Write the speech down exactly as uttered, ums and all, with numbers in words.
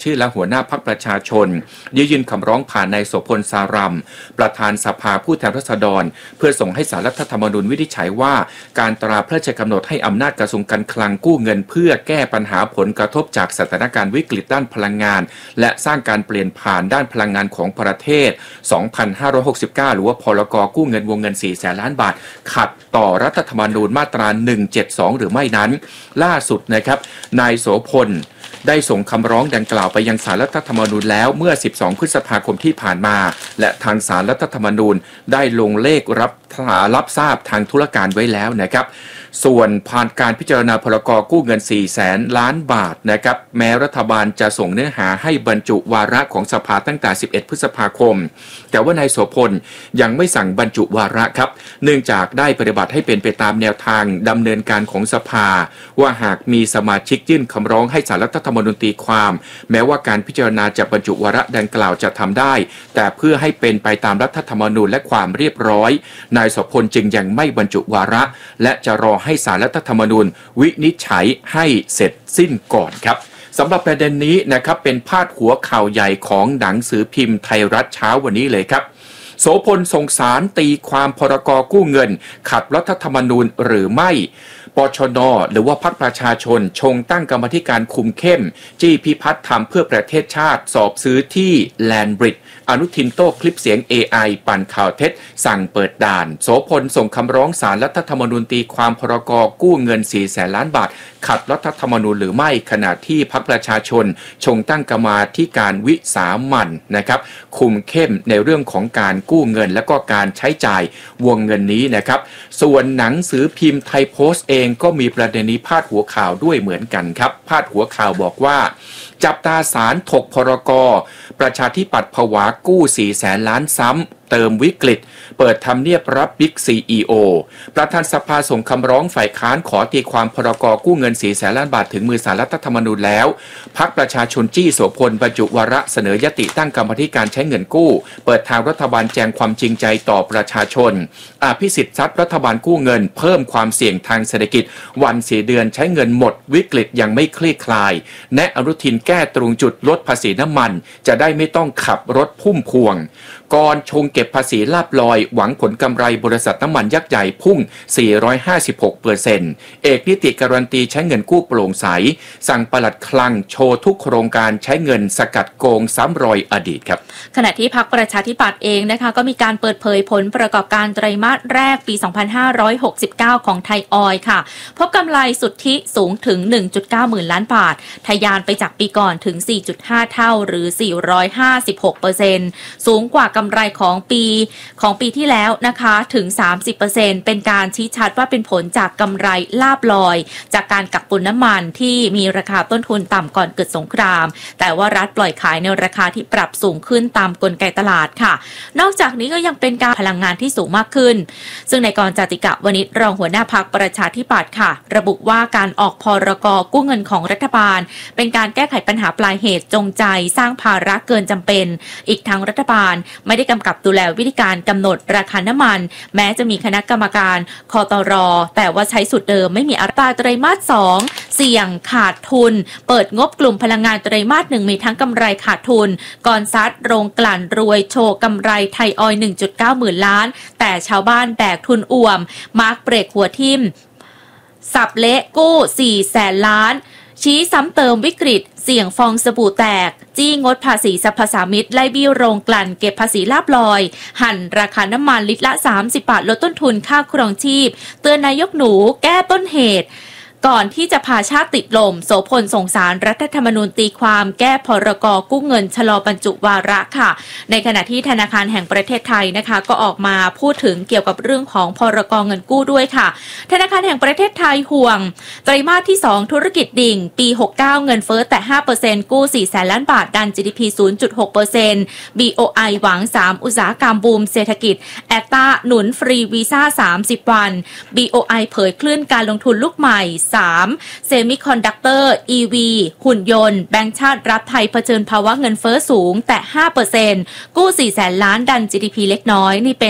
ชื่อและหัวหน้าพรรคประชาชนยื่นคำร้องผ่านนายโสพลสารัมประธานสภาผู้แทนราษฎรเพื่อส่งให้ศาลรัฐธรรมนูญวินิจฉัยว่าการตราพระราชกำหนดให้อำนาจกระทรวงการคลังกู้เงินเพื่อแก้ปัญหาผลกระทบจากสถานการณ์วิกฤตด้านพลังงานและสร้างการเปลี่ยนผ่านด้านพลังงานของประเทศสองพันห้าร้อยหกสิบเก้าหรือว่าพรกกู้เงินวงเงินสี่แสนล้านบาทขัดต่อรัฐธรรมนูญมาตราหนึ่งเจ็ดสองหรือไม่นั้นล่าสุดนะครับนายโสพลได้ส่งคำร้องดังกล่าวไปยังศาลรัฐธรรมนูญแล้วเมื่อสิบสองพฤษภาคมที่ผ่านมาและทางศาลรัฐธรรมนูญได้ลงเลขรับรับทราบทางธุรการไว้แล้วนะครับส่วนผ่านการพิจารณาพรกกู้เงินสี่แสนล้านบาทนะครับแม้รัฐบาลจะส่งเนื้อหาให้บรรจุวาระของสภาตั้งแต่สิบเอ็ดพฤษภาคมแต่ว่านายโสพลยังไม่สั่งบรรจุวาระครับเนื่องจากได้ปฏิบัติให้เป็นไปตามแนวทางดำเนินการของสภาว่าหากมีสมาชิกยื่นคำร้องให้ศาลรัฐธรรมนูญตีความแม้ว่าการพิจารณาจะบรรจุวาระดังกล่าวจะทำได้แต่เพื่อให้เป็นไปตามรัฐธรรมนูญและความเรียบร้อยนายโสพลจึงยังไม่บรรจุวาระและจะรอให้ศาลรัฐธรรมนูญวินิจฉัยให้เสร็จสิ้นก่อนครับสำหรับประเด็นนี้นะครับเป็นพาดหัวข่าวใหญ่ของหนังสือพิมพ์ไทยรัฐเช้าวันนี้เลยครับโสพลส่งสารตีความพรกกู้เงินขัดรัฐธรรมนูญหรือไม่ปชน.หรือว่าพรรคประชาชนชงตั้งกรรมธิการคุมเข้มจี้พิพัฒน์ทำเพื่อประเทศชาติสอบซื้อที่แลนบริดจ์อนุทินโต้คลิปเสียง เอ ไอ ปั่นข่าวเท็จสั่งเปิดด่านโสพลส่งคำร้องศาลรัฐธรรมนูญตีความพรกกู้เงินสี่แสนล้านบาทขัดรัฐธรรมนูญหรือไม่ขณะที่พรรคประชาชนชงตั้งกรรมาธิการวิสามัญนะครับคุมเข้มในเรื่องของการกู้เงินและก็การใช้จ่ายวงเงินนี้นะครับส่วนหนังสือพิมพ์ไทยโพสต์เองก็มีประเด็นนี้พาดหัวข่าวด้วยเหมือนกันครับพาดหัวข่าวบอกว่าจับตาศาลถกพรกประชาธิปัตย์ผวากู้สี่แสนล้านซ้ำเติมวิกฤตเปิดทำเนียบรับบิ๊กซีอีโอประธานสภาส่งคำร้องฝ่ายค้านขอตีความพรกกู้เงินสี่แสนล้านบาทถึงมือศาลรัฐธรรมนูญแล้วพรรคประชาชนจี้โสพลบรรจุวาระเสนอยติตั้งกรรมธิการใช้เงินกู้เปิดทางรัฐบาลแจงความจริงใจต่อประชาชนอภิสิทธิ์ซัดรัฐบาลกู้เงินเพิ่มความเสี่ยงทางเศรษฐกิจวันสี่เดือนใช้เงินหมดวิกฤตยังไม่คลี่คลายแนะอนุทินแก้ตรงจุดลดภาษีน้ำมันจะได้ไม่ต้องขับรถพุ่มพวงก่อนชงเก็บภาษีลาบลอยหวังผลกำไรบริษัทน้ำมันยักษ์ใหญ่พุ่ง สี่ร้อยห้าสิบหกเปอร์เซ็นต์ เอกนิติการันตีใช้เงินกู้โปร่งใสสั่งปลัดคลังโชว์ทุกโครงการใช้เงินสกัดโกงซ้ำรอยอดีตครับขณะที่พรรคประชาธิปัตย์เองนะคะก็มีการเปิดเผยผลประกอบการไตรมาสแรกปีสองพันห้าร้อยหกสิบเก้าของไทยออยล์ค่ะพบกำไรสุทธิสูงถึง หนึ่งจุดเก้า หมื่นล้านบาททะยานไปจากปีก่อนถึง สี่จุดห้า เท่าหรือ สี่ร้อยห้าสิบหกเปอร์เซ็นต์ สูงกว่ากำไรของปีของปีที่แล้วนะคะถึง สามสิบเปอร์เซ็นต์ เป็นการชี้ชัดว่าเป็นผลจากกำไรลาบลอยจากการกักตุนน้ำมันที่มีราคาต้นทุนต่ำก่อนเกิดสงครามแต่ว่ารัฐปล่อยขายในราคาที่ปรับสูงขึ้นตามกลไกตลาดค่ะนอกจากนี้ก็ยังเป็นการพลังงานที่สูงมากขึ้นซึ่งในกรจติกะวณิชรองหัวหน้าพรรคประชาธิปัตย์ค่ะระบุว่าการออกพรกกู้เงินของรัฐบาลเป็นการแก้ไขปัญหาปลายเหตุจงใจสร้างภาระเกินจำเป็นอีกทั้งรัฐบาลไม่ได้กำกับดูแลวิธีการกำหนดราคาน้ำมันแม้จะมีคณะกรรมการคตร.แต่ว่าใช้สูตรเดิมไม่มีอัตราไตรมาสสองเสี่ยงขาดทุนเปิดงบกลุ่มพลังงานไตรมาสหนึ่งมีทั้งกำไรขาดทุนก่อนซัดโรงกลั่นรวยโชว์กำไรไทยออยล์ หนึ่งจุดเก้า หมื่นล้านแต่ชาวบ้านแบกทุนอ่วมมาร์กเบรกหัวทิ่มสับเละกู้สี่แสนล้านชี้ซ้ำเติมวิกฤตเสี่ยงฟองสบู่แตกจี้งดภาษีสรรพสามิตไล่บี้โรงกลั่นเก็บภาษีลาบลอยหั่นราคาน้ำมันลิตรละสามสิบบาทลดต้นทุนค่าครองชีพเตือนนายกหนูแก้ต้นเหตุก่อนที่จะพาชาติติดลมโสพลส่งสารรัฐธรรมนูญตีความแก้พรกกู้เงินชะลอบรรจุวาระค่ะในขณะที่ธนาคารแห่งประเทศไทยนะคะก็ออกมาพูดถึงเกี่ยวกับเรื่องของพรกเงินกู้ด้วยค่ะธนาคารแห่งประเทศไทยห่วงไตรมาสที่สองธุรกิจดิ่งปีหกสิบเก้าเงินเฟ้อแต่ ห้าเปอร์เซ็นต์ กู้สี่แสนล้านบาทดัน จี ดี พี ศูนย์จุดหกเปอร์เซ็นต์ บี โอ ไอ หวังสามอุตสาหกรรมบูมเศรษฐกิจแอตตาหนุนฟรีวีซ่าสามสิบวัน บี โอ ไอ เผยคลื่นการลงทุนลูกใหม่สามเซมิคอนดักเตอร์ อี วี หุ่นยนต์แบงก์ชาติรับไทยเผชิญภาวะเงินเฟ้อสูงแต่ ห้าเปอร์เซ็นต์ กู้ สี่แสนล้านดัน จี ดี พี เล็กน้อยนี่เป็น